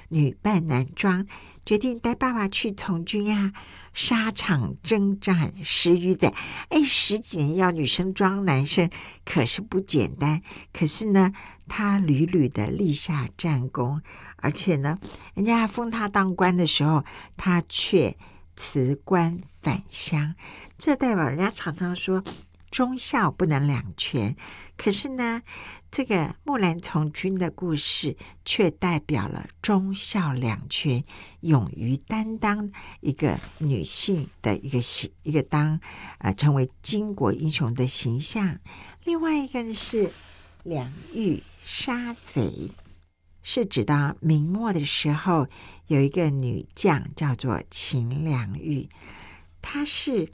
女扮男装，决定带爸爸去从军啊。沙场征战10余载，10几年要女生装男生，可是不简单。可是呢，他屡屡的立下战功，而且呢，人家封他当官的时候，他却辞官返乡。这代表人家常常说忠孝不能两全，可是呢，这个木兰从军的故事却代表了忠孝两全，勇于担当一个女性的一个成为巾帼英雄的形象。另外一个呢是两玉杀贼，是指到明末的时候有一个女将叫做秦良玉，她是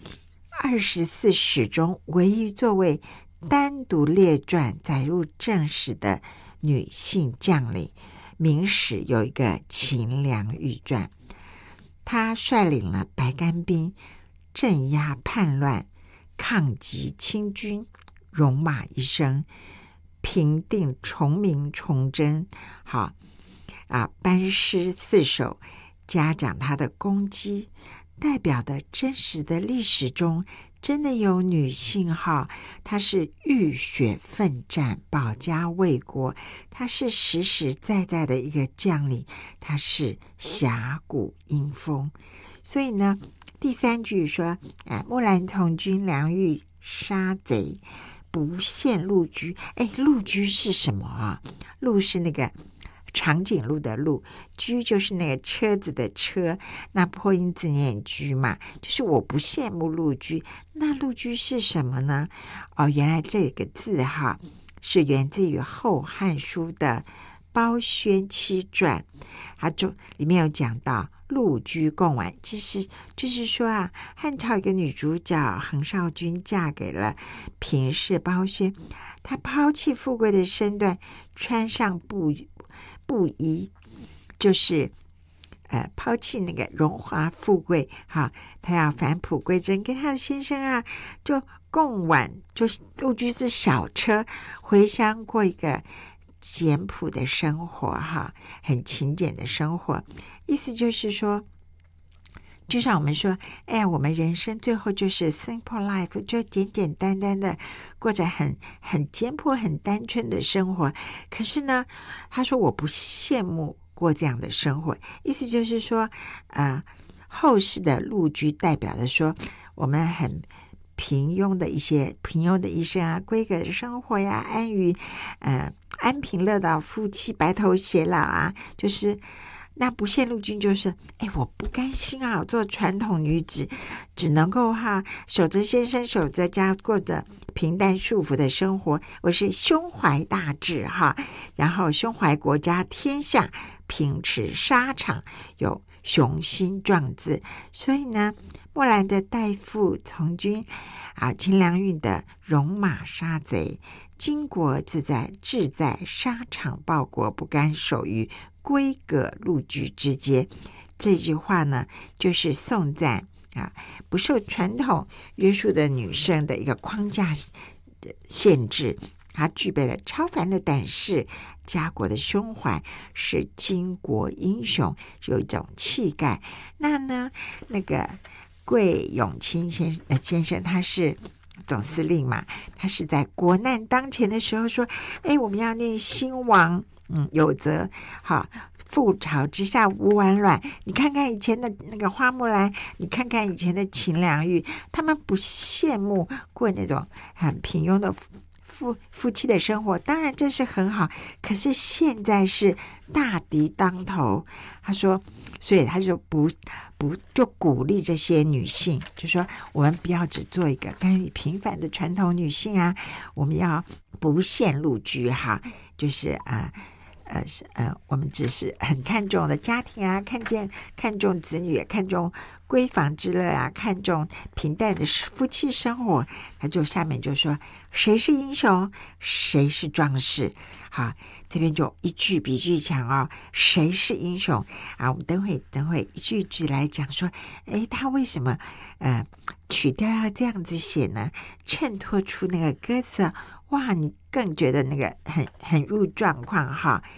24史中唯一作为单独列传载入正史的女性将领。明史有一个秦良玉传，她率领了白干兵镇压叛乱，抗击清军，戎马一生，平定崇明崇祯。班师4首，嘉奖她的功绩，代表的真实的历史中真的有女性她是浴血奋战，保家卫国，她是实实在在的一个将领，她是侠骨英风。所以呢，第3句说木兰从军，良玉杀贼，不羡路居。路居是什么啊？路是那个长颈鹿的鹿，居就是那个车子的车，那破音字念居嘛，就是我不羡慕陆居。那陆居是什么呢？原来这个字是源自于《后汉书》的《包宣妻传》，它里面有讲到陆居共玩，其实就是说汉朝一个女主角横少君嫁给了平氏包宣，她抛弃富贵的身段，穿上布衣，就是抛弃那个荣华富贵她要返璞归真，跟她的先生就共挽，就是陆居是小车回乡过一个简朴的生活很勤俭的生活。意思就是说，就像我们说我们人生最后就是 simple life， 就简简单单的过着很简朴很单纯的生活。可是呢，他说我不羡慕过这样的生活，意思就是说后世的陆居代表的说我们很平庸的一生闺阁的生活呀，安贫乐道，夫妻白头偕老就是那不羡陆君就是我不甘心我做传统女子只能够守着先生守着家，过着平淡束缚的生活，我是胸怀大志然后胸怀国家天下，平持沙场，有雄心壮志。所以呢，木兰的代父从军秦良玉的戎马杀贼，巾帼自在，志在沙场报国，不甘守于闺阁陆居之间。这句话呢，就是颂赞不受传统约束的女生的一个框架限制，她具备了超凡的胆识，家国的胸怀，是巾帼英雄，有一种气概。那个桂永清先生他是总司令嘛，他是在国难当前的时候说我们要念兴亡有则覆巢之下无完卵。你看看以前的那个花木兰，你看看以前的秦良玉，他们不羡慕过那种很平庸的夫妻的生活，当然这是很好，可是现在是大敌当头。他说，所以他就就鼓励这些女性，就说我们不要只做一个甘于平凡的传统女性我们要不羡陆居就是我们只是很看重的家庭看重子女，看重闺房之乐看重平淡的夫妻生活。他就下面就说谁是英雄，谁是壮士。这边就一句比一句强谁是英雄我们等会一句一句来讲说他为什么曲调要这样子写呢？衬托出那个歌词哇，你更觉得那个很入状况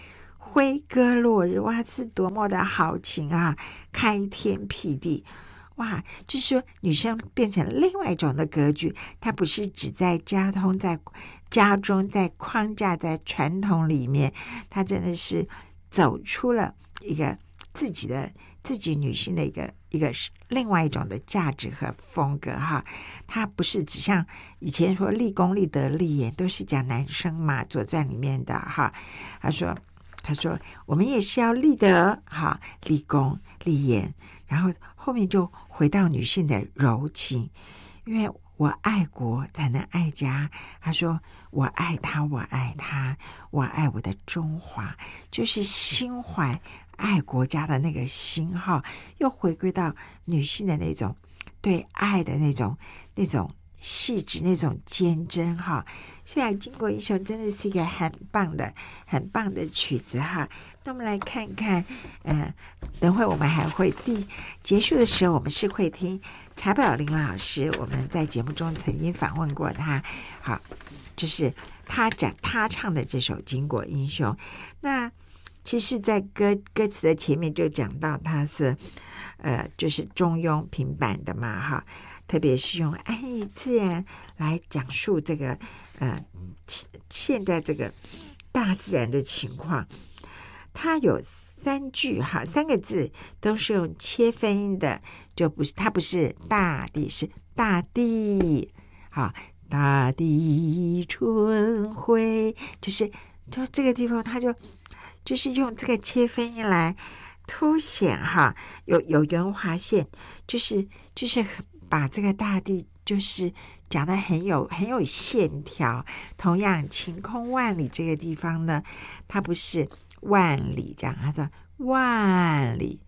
挥歌落日，哇，是多么的豪情啊，开天辟地。哇，就是说女生变成另外一种的格局，它不是只在家中，在框架，在传统里面，她真的是走出了一个自己女性的一个另外一种的价值和风格哈。她不是只像以前说立功立德立言都是讲男生嘛，《左传》里面的哈。他说我们也是要立德哈，立功立言，然后后面就回到女性的柔情，因为我爱国才能爱家。他说我爱他，我爱他，我爱我的中华，就是心怀爱国家的那个心哈，又回归到女性的那种对爱的那种细致，那种坚贞哈。虽然经过一首真的是一个很棒的曲子哈。那我们来看看等会我们还会结束的时候，我们是会听柴宝玲老师，我们在节目中曾经访问过他，好，就是他唱的这首《巾帼英雄》。那其实在歌词的前面就讲到他是就是中庸平板的嘛哈，特别是用安逸自然来讲述这个现在这个大自然的情况。它有3句哈，3个字都是用切分音的，它不是大地，是大地，好，大地春晖，就这个地方，它就是用这个切分音来凸显哈，有圆滑线，就是把这个大地就是讲得很有线条。同样晴空万里这个地方呢，它不是万里这样，它说万里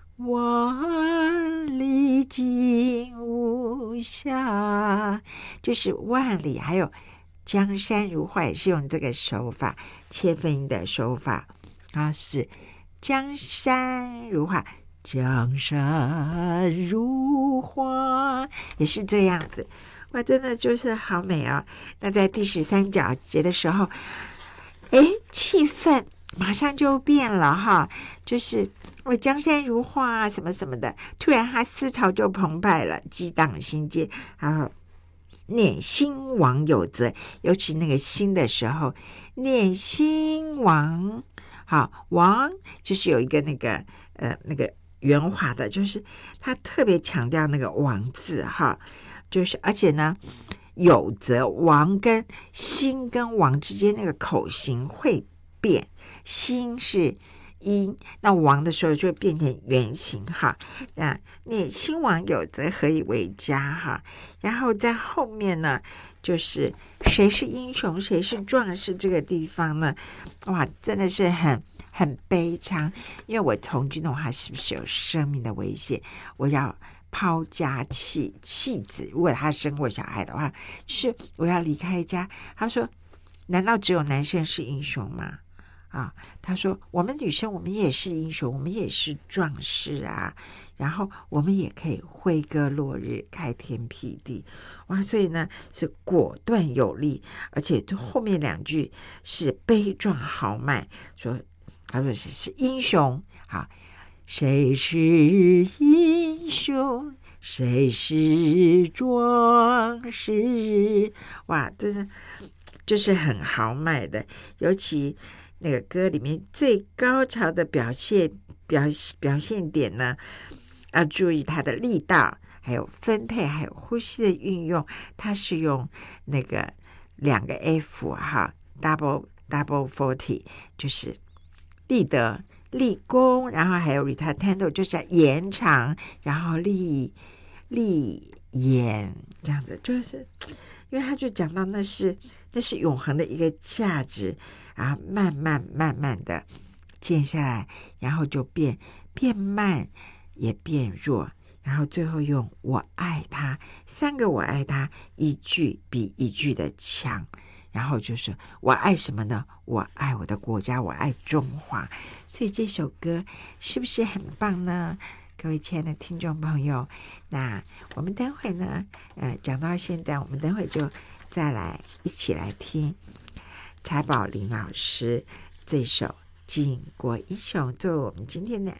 静无暇，就是万里。还有江山如画也是用这个手法，切分音的手法啊，是江山如画，江山如画也是这样子。哇，真的就是好美哦。那在第13角节的时候，气氛马上就变了哈，就是江山如画什么什么的，突然他思潮就澎湃了，激荡心间，然后念兴亡有则，尤其那个兴的时候，念兴亡，好，亡就是有一个那个圆滑的，就是他特别强调那个亡字哈，就是而且呢，有则亡跟兴跟亡之间那个口型会变，兴是音，那亡的时候就会变成圆形哈。那你兴亡有则，何以为家哈？然后在后面呢，就是谁是英雄，谁是壮士这个地方呢？哇，真的是很悲伤，因为我从军的话，是不是有生命的危险？我要抛家弃子，如果他生过小孩的话，就是我要离开家。他说：“难道只有男生是英雄吗？”啊，他说：“我们女生，我们也是英雄，我们也是壮士啊。然后我们也可以挥歌落日，开天辟地。”哇，所以呢是果断有力，而且后面2句是悲壮豪迈，他说是英雄。好，谁是英雄？谁是壮士？哇，真是就是很豪迈的，尤其那个歌里面最高潮的表现点呢，要注意它的力道，还有分配，还有呼吸的运用。它是用那个2个 F 哈 ，double 40，就是立德、立功，然后还有 retardando， 就是要延长，然后立言这样子，就是因为他就讲到那是永恒的一个价值，然后慢慢的渐下来，然后就变慢也变弱，然后最后用我爱他，3个我爱他，一句比一句的强。然后就是我爱什么呢？我爱我的国家，我爱中华。所以这首歌是不是很棒呢？各位亲爱的听众朋友，那我们等会呢讲到现在，我们等会就再来一起来听柴宝玲老师这首靖国英雄作为我们今天的